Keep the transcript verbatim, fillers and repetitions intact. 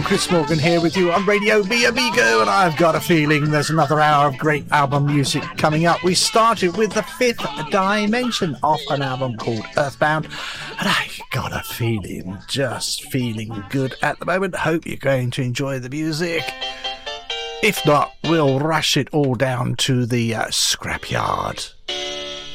usual, Chris Morgan here with you on Radio Mi Amigo, and I've got a feeling there's another hour of great album music coming up. We started with The Fifth Dimension off an album called Earthbound, and I got a feeling, just feeling good at the moment. Hope you're going to enjoy the music. If not, we'll rush it all down to the uh, scrapyard.